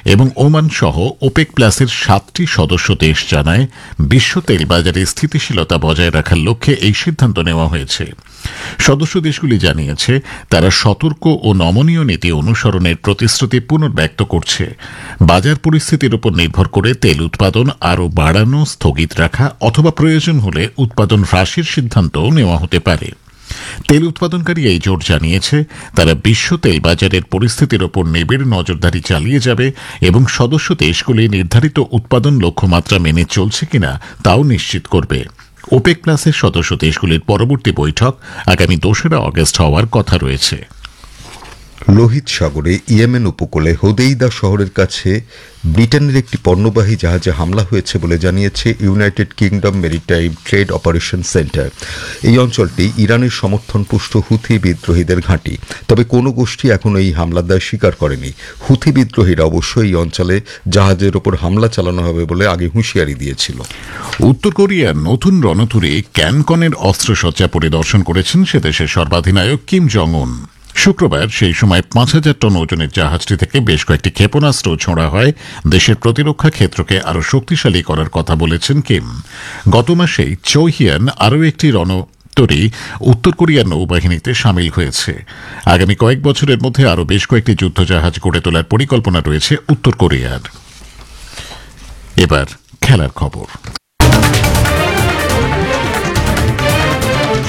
এবং ওমান সহ ওপেক প্লাসের 7টি সদস্য দেশ জানায় বিশ্ব তেল বাজারে স্থিতিশীলতা বজায় রাখার লক্ষ্যে এই সিদ্ধান্ত নেওয়া হয়েছে। সদস্য দেশগুলি জানিয়েছে তারা সতর্ক ও নমনীয় নীতি অনুসরণের প্রতিশ্রুতি পুনর্ব্যক্ত করছে। বাজার পরিস্থিতির উপর নির্ভর করে তেল উৎপাদন আরও বাড়ানো, স্থগিত রাখা অথবা প্রয়োজন হলে উৎপাদন হ্রাসের সিদ্ধান্ত নেওয়া হতে পারে। তেল উৎপাদনকারী এই জোট জানিয়েছে তারা বিশ্ব তেল বাজারের পরিস্থিতির ওপর নিবিড় নজরদারি চালিয়ে যাবে এবং সদস্য দেশগুলি নির্ধারিত উৎপাদন লক্ষ্যমাত্রা মেনে চলছে কিনা তাও নিশ্চিত করবে। ওপেক প্লাসের সদস্য দেশগুলির পরবর্তী বৈঠক আগামী 2 অগস্ট হওয়ার কথা রয়েছে। লোহিত সাগরে ইয়েমেন উপকূলে হোদেইদা শহরের কাছে ব্রিটেনের একটি পণ্যবাহী জাহাজে হামলা হয়েছে বলে জানিয়েছে United kingdom maritime trade operation centre. এই অঞ্চলটি ইরানের সমর্থনপুষ্ট হুথি বিদ্রোহীদের ঘাঁটি, তবে কোনো গোষ্ঠী এখনও এই হামলার দায় স্বীকার করেনি। হুথি বিদ্রোহীরা অবশ্য এই অঞ্চলে জাহাজের ওপর হামলা চালানো হবে বলে আগে হুঁশিয়ারি দিয়েছিল। উত্তর কোরিয়ার নতুন রণতরী ক্যানকনের অস্ত্রসজ্জা পরিদর্শন করেছেন সে দেশের সর্বাধিনায়ক কিম জং উন। শুক্রবার সেই সময় 5,000 টন ওজনের জাহাজটি থেকে বেশ কয়েকটি ক্ষেপণাস্ত্র ছোঁড়া হয়। দেশের প্রতিরক্ষা ক্ষেত্রকে আরও শক্তিশালী করার কথা বলেছেন কিম। গত মাসেই চৌহিয়ান আরও একটি রণতরী উত্তর কোরিয়ার নৌবাহিনীতে সামিল হয়েছে। আগামী কয়েক বছরের মধ্যে আরও বেশ কয়েকটি যুদ্ধজাহাজ গড়ে তোলার পরিকল্পনা রয়েছে উত্তর কোরিয়ার। এবার খেলার খবর।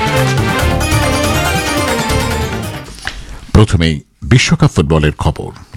প্রথমেই বিশ্বকাপ ফুটবলের খবর।